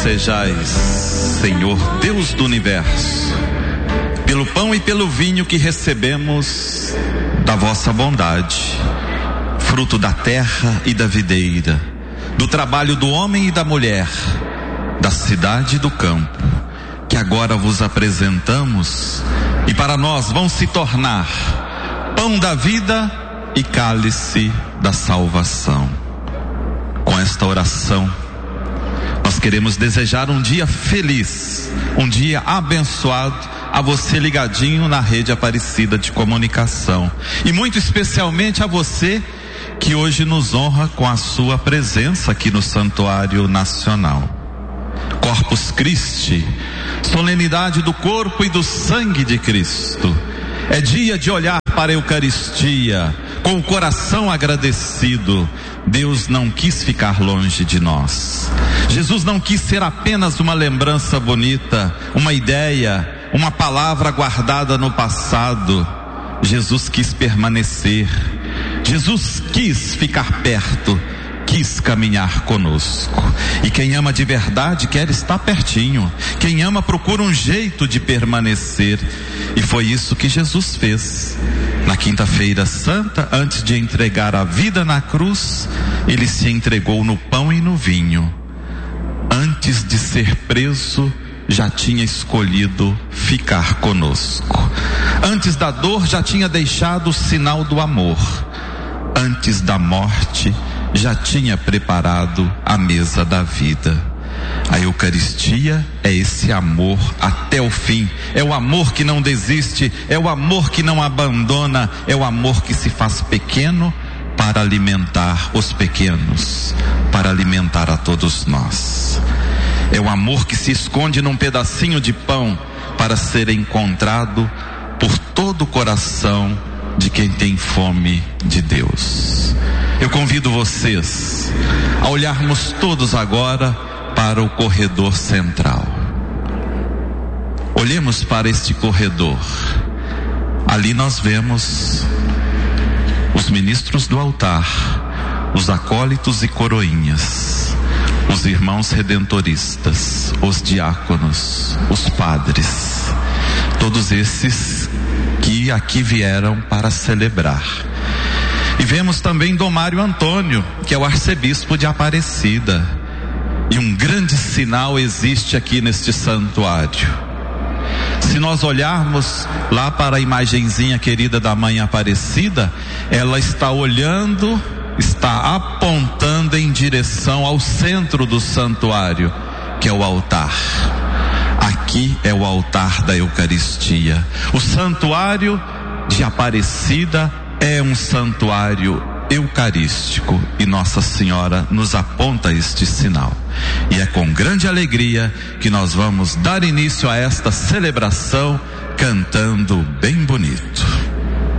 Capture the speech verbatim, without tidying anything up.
sejais, Senhor Deus do universo, pelo pão e pelo vinho que recebemos da vossa bondade, fruto da terra e da videira, do trabalho do homem e da mulher, da cidade e do campo, que agora vos apresentamos e para nós vão se tornar pão da vida e cálice da salvação. Com esta oração, nós queremos desejar um dia feliz, um dia abençoado a você ligadinho na rede Aparecida de comunicação, e muito especialmente a você que hoje nos honra com a sua presença aqui no Santuário Nacional. Corpus Christi, solenidade do corpo e do sangue de Cristo. É dia de olhar para a Eucaristia com o coração agradecido. Deus não quis ficar longe de nós. Jesus não quis ser apenas uma lembrança bonita, uma ideia, uma palavra guardada no passado. Jesus quis permanecer. Jesus quis ficar perto, quis caminhar conosco. E quem ama de verdade quer estar pertinho. Quem ama procura um jeito de permanecer. E foi isso que Jesus fez. Na quinta-feira santa, antes de entregar a vida na cruz, ele se entregou no pão e no vinho. Antes de ser preso, já tinha escolhido ficar conosco. Antes da dor, já tinha deixado o sinal do amor. Antes da morte, já tinha preparado a mesa da vida. A Eucaristia é esse amor até o fim, é o amor que não desiste, é o amor que não abandona, é o amor que se faz pequeno para alimentar os pequenos, para alimentar a todos nós. É o amor que se esconde num pedacinho de pão para ser encontrado por todo o coração de quem tem fome de Deus. Eu convido vocês a olharmos todos agora para o corredor central. Olhemos para este corredor. Ali nós vemos os ministros do altar, os acólitos e coroinhas, os irmãos redentoristas, os diáconos, os padres, todos esses que aqui vieram para celebrar. E vemos também Dom Mário Antônio, que é o arcebispo de Aparecida. E um grande sinal existe aqui neste santuário. Se nós olharmos lá para a imagenzinha querida da Mãe Aparecida, ela está olhando, está apontando em direção ao centro do santuário, que é o altar. Aqui é o altar da Eucaristia. O santuário de Aparecida é um santuário eucarístico e Nossa Senhora nos aponta este sinal. E é com grande alegria que nós vamos dar início a esta celebração cantando bem bonito.